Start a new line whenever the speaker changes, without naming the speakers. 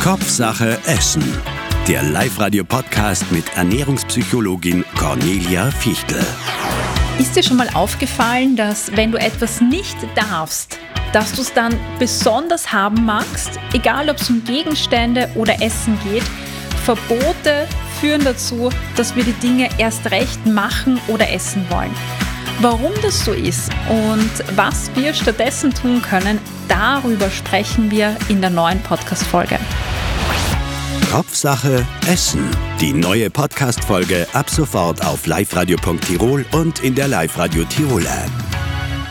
Kopfsache Essen. Der Live-Radio-Podcast mit Ernährungspsychologin Cornelia Fichtel.
Ist dir schon mal aufgefallen, dass wenn du etwas nicht darfst, dass du es dann besonders haben magst? Egal, ob es um Gegenstände oder Essen geht, Verbote führen dazu, dass wir die Dinge erst recht machen oder essen wollen. Warum das so ist und was wir stattdessen tun können, darüber sprechen wir in der neuen Podcast-Folge.
Kopfsache Essen. Die neue Podcast-Folge ab sofort auf liveradio.tirol und in der Live-Radio Tirol App.